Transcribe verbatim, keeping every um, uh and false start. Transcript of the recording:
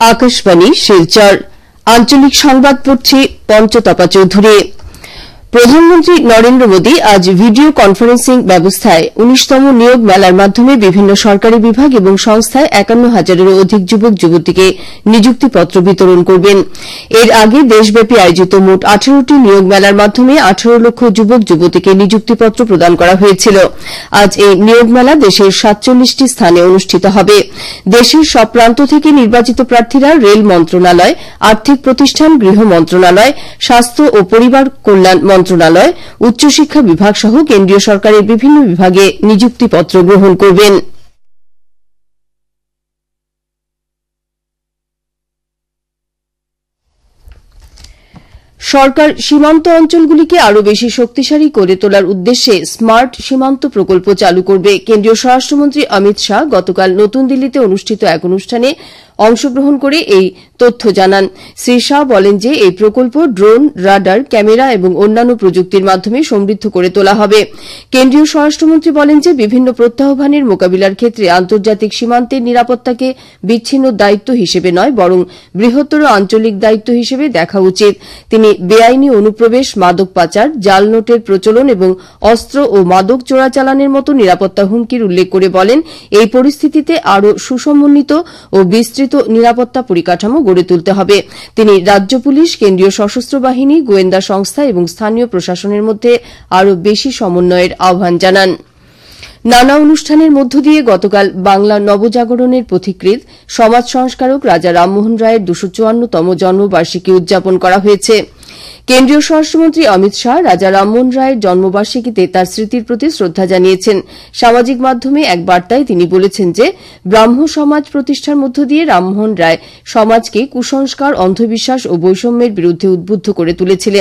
আকাশবাণী শিলচর আঞ্চলিক সংবাদ পড়ছি পঞ্চতপা চৌধুরী। প্রধানমন্ত্রী নরেন্দ্র মোদী আজ ভিডিও কনফারেন্সিং ব্যবস্থায় উনিশতম নিয়োগ মেলার মাধ্যমে বিভিন্ন সরকারি বিভাগ এবং সংস্থায় একান্ন হাজারেরও অধিক যুবক যুবতীকে নিযুক্তিপত্র বিতরণ করবেন। এর আগে দেশব্যাপী আয়োজিত মোট আঠারোটি নিয়োগ মেলার মাধ্যমে আঠারো লক্ষ যুবক যুবতীকে নিযুক্তিপত্র প্রদান করা হয়েছিল। আজ এই নিয়োগ মেলা দেশের সাতচল্লিশটি স্থানে অনুষ্ঠিত হবে। দেশের সব প্রান্ত থেকে নির্বাচিত প্রার্থীরা রেল মন্ত্রণালয়, আর্থিক প্রতিষ্ঠান, গৃহ মন্ত্রণালয়, স্বাস্থ্য ও পরিবার কল্যাণ মন্ত্রণালয়, উচ্চশিক্ষা বিভাগ সহ কেন্দ্রীয় সরকারের বিভিন্ন বিভাগে নিযুক্তিপত্র গ্রহণ করবেন। সরকার সীমান্ত অঞ্চলগুলিকে আরও বেশি শক্তিশালী করে তোলার উদ্দেশ্যে স্মার্ট সীমান্ত প্রকল্প চালু করবে। কেন্দ্রীয় স্বরাষ্ট্রমন্ত্রী অমিত শাহ গতকাল নতুন দিল্লিতে অনুষ্ঠিত এক অনুষ্ঠানে অংশগ্রহণ করে এই তথ্য জানান। শ্রী শাহ বলেন যে এই প্রকল্প ড্রোন, রাডার, ক্যামেরা এবং অন্যান্য প্রযুক্তির মাধ্যমে সমৃদ্ধ করে তোলা হবে। কেন্দ্রীয় স্বরাষ্ট্রমন্ত্রী বলেন যে বিভিন্ন প্রত্যাহ্বানের মোকাবিলার ক্ষেত্রে আন্তর্জাতিক সীমান্তের নিরাপত্তাকে বিচ্ছিন্ন দায়িত্ব হিসেবে নয়, বরং বৃহত্তর আঞ্চলিক দায়িত্ব হিসেবে দেখা উচিত। তিনি বেআইনি অনুপ্রবেশ, মাদক পাচার, জাল নোটের প্রচলন এবং অস্ত্র ও মাদক চোরাচালানের মতো নিরাপত্তা হুমকির উল্লেখ করে বলেন, এই পরিস্থিতিতে আরও সুসমন্বিত ও বিস্তৃত নিরাপত্তা পরিকাঠামো গড়ে তুলতে হবে। তিনি রাজ্য পুলিশ, কেন্দ্রীয় সশস্ত্র বাহিনী, গোয়েন্দা সংস্থা এবং স্থানীয় প্রশাসনের মধ্যে আরও বেশি সমন্বয়ের আহ্বান জানান। নানা অনুষ্ঠানের মধ্য দিয়ে গতকাল বাংলা নবজাগরণের পথিকৃৎ সমাজ সংস্কারক রাজা রামমোহন রায়ের দুশো চুয়ান্নতম জন্মবার্ষিকী উদযাপন করা হয়েছে। কেন্দ্রীয় স্বরাষ্ট্রমন্ত্রী অমিত শাহ রাজা রামমোহন রায়ের জন্মবার্ষিকীতে তাঁর স্মৃতির প্রতি শ্রদ্ধা জানিয়েছেন। সামাজিক মাধ্যমে এক বার্তায় তিনি বলেছেন যে ব্রাহ্ম সমাজ প্রতিষ্ঠার মধ্য দিয়ে রামমোহন রায় সমাজকে কুসংস্কার, অন্ধবিশ্বাস ও বৈষম্যের বিরুদ্ধে উদ্বুদ্ধ করে তুলেছিলেন।